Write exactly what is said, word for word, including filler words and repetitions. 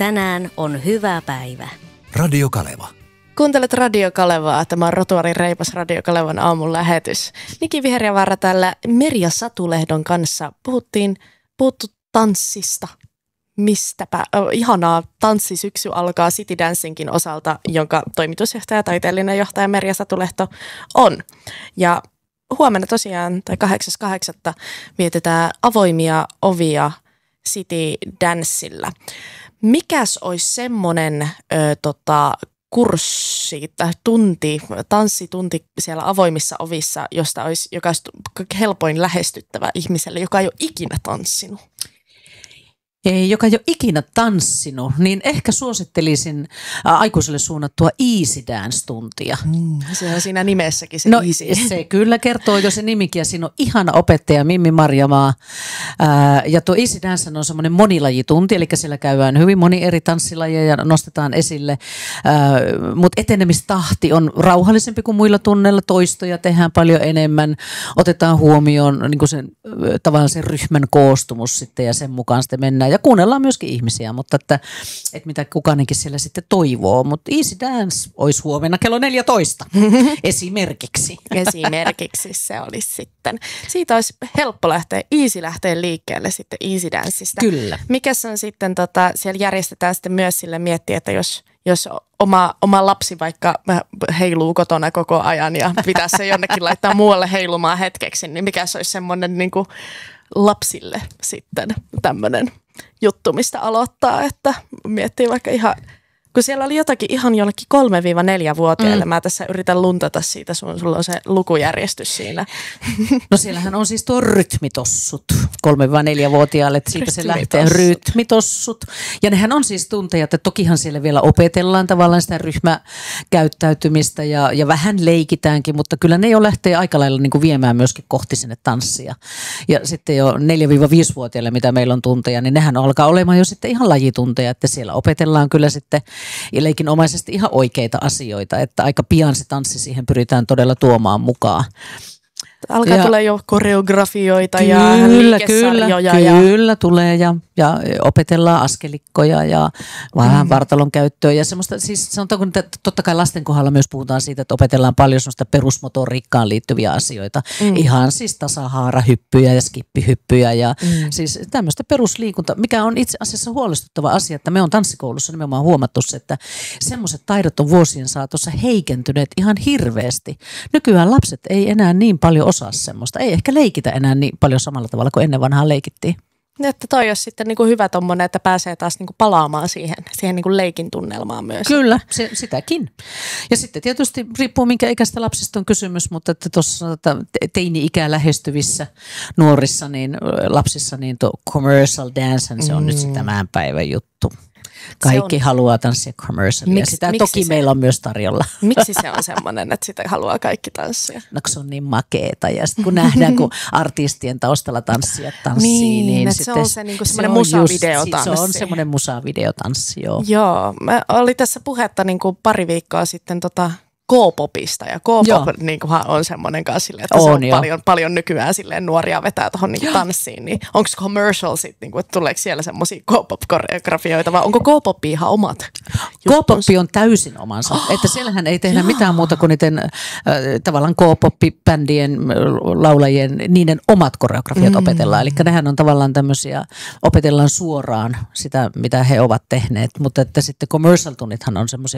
Tänään on hyvä päivä. Radio Kaleva. Kuuntelet Radio Kalevaa. Tämä on Rotuarin reipas Radio Kalevan aamun lähetys. Niki Viheriävaara täällä Merja Satulehdon kanssa. Puhuttiin, puhuttu tanssista. Mistäpä? Oh, ihanaa tanssisyksy alkaa City Dancingin osalta, jonka toimitusjohtaja ja taiteellinen johtaja Merja Satulehto on. Ja huomenna tosiaan, tai kahdeksas kahdeksatta vietetään avoimia ovia City Dancella. Mikäs olisi semmoinen ö, tota, kurssi tai tunti, tanssitunti siellä avoimissa ovissa, josta olisi, joka olisi helpoin lähestyttävä ihmiselle, joka ei ole ikinä tanssinut? Ei, joka ei ole ikinä tanssinut, niin ehkä suosittelisin ä, aikuiselle suunnattua Easy Dance-tuntia. Mm, se on siinä nimessäkin se no, easy. Se kyllä kertoo jo se nimikin, ja siinä on ihana opettaja Mimmi Marjamaa. Ää, ja tuo Easy Dance on semmoinen monilajitunti, eli siellä käydään hyvin moni eri tanssilajeja ja nostetaan esille. Mutta etenemistahti on rauhallisempi kuin muilla tunneilla, toistoja tehdään paljon enemmän, otetaan huomioon niin sen, tavallaan sen ryhmän koostumus sitten ja sen mukaan sitten mennään. Ja kuunnellaan myöskin ihmisiä, mutta että, että mitä kukainenkin siellä sitten toivoo. Mutta Easy Dance olisi huomenna kello neljätoista esimerkiksi. Esimerkiksi se olisi sitten. Siitä olisi helppo lähteä, easy lähteä liikkeelle sitten Easy Danceista. Kyllä. Mikäs on sitten, tota, siellä järjestetään sitten myös sille miettiä, että jos, jos oma, oma lapsi vaikka heiluu kotona koko ajan ja pitäisi se jonnekin laittaa muualle heilumaan hetkeksi, niin mikä se olisi semmoinen niin kuin lapsille sitten tämmöinen juttu, mistä aloittaa, että miettii vaikka ihan, kun siellä oli jotakin ihan jollekin kolme neljä vuotiaille, mm. mä tässä yritän luntata siitä, sun, sulla on se lukujärjestys siinä. No siellähän on siis tuo rytmitossut kolme neljä vuotiaille, että siitä se lähtee rytmitossut. Ja nehän on siis tunteja, että tokihan siellä vielä opetellaan tavallaan sitä ryhmäkäyttäytymistä ja, ja vähän leikitäänkin, mutta kyllä ne jo lähtee aika lailla niin kuin viemään myöskin kohti sinne tanssia. Ja sitten jo neljä viisi vuotiaille, mitä meillä on tunteja, niin nehän alkaa olemaan jo sitten ihan lajitunteja, että siellä opetellaan kyllä sitten ja leikinomaisesti ihan oikeita asioita, että aika pian se tanssi siihen pyritään todella tuomaan mukaan. Alkaa ja, tulla jo koreografioita kyllä, ja liikesarjoja. Kyllä, ja kyllä tulee ja, ja opetellaan askelikkoja ja vähän mm. vartalon käyttöä ja semmoista, siis sanotaanko, että totta kai lasten kohdalla myös puhutaan siitä, että opetellaan paljon semmoista perusmotoriikkaan liittyviä asioita. Mm. Ihan siis tasahaarahyppyjä ja skippihyppyjä ja mm. siis tämmöistä perusliikunta, mikä on itse asiassa huolestuttava asia, että me on tanssikoulussa nimenomaan huomattu se, että semmoiset taidot on vuosien saatossa heikentyneet ihan hirveästi. Nykyään lapset ei enää niin paljon osaa semmoista. Ei ehkä leikitä enää niin paljon samalla tavalla kuin ennen vanhaa leikittiin. Että toi olisi sitten niin kuin hyvä tommoinen, että pääsee taas niin kuin palaamaan siihen, siihen niin kuin leikin tunnelmaan myös. Kyllä, se, sitäkin. Ja sitten tietysti riippuu minkä ikäistä lapsista on kysymys, mutta että tuossa teini-ikää lähestyvissä nuorissa, niin lapsissa, niin tuo commercial dance, se on mm. nyt se tämän päivän juttu. Kaikki haluaa tanssia commercialia. Miks, sitä toki se, meillä on myös tarjolla. Miksi se on semmoinen, että sitä haluaa kaikki tanssia? No se on niin makeeta ja sitten kun nähdään, kun artistien taustalla tanssijat tanssii. Niin, niin että se on se niinku semmoinen musavideotanssi. Se on semmoinen musavideotanssi, joo. Joo, mä oli tässä puhetta niinku pari viikkoa sitten tota K-popista ja K-pop niinku on semmoinen kanssa silleen, että on, se on paljon, paljon nykyään silleen nuoria vetää tuohon niinku tanssiin, niin onko commercial sitten, niinku, että tuleeko siellä semmoisia K-pop-koreografioita vai onko K-pop ihan omat K-pop on täysin omansa, oh, että siellähän ei tehdä jaa. mitään muuta kuin niiden äh, tavallaan K-pop-bändien, laulajien, niiden omat koreografiat mm. opetellaan, eli nehän on tavallaan tämmöisiä, opetellaan suoraan sitä, mitä he ovat tehneet, mutta että sitten commercial-tunnithan on semmoisia